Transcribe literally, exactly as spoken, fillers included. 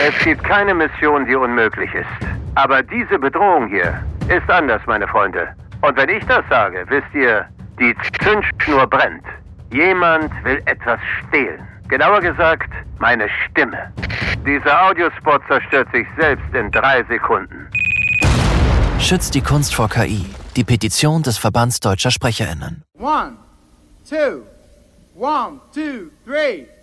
Es gibt keine Mission, die unmöglich ist. Aber diese Bedrohung hier ist anders, meine Freunde. Und wenn ich das sage, wisst ihr, die Zündschnur brennt. Jemand will etwas stehlen. Genauer gesagt, meine Stimme. Dieser Audiospot zerstört sich selbst in drei Sekunden. Schützt die Kunst vor K I. Die Petition des Verbands Deutscher SprecherInnen. One, two, one, two, three.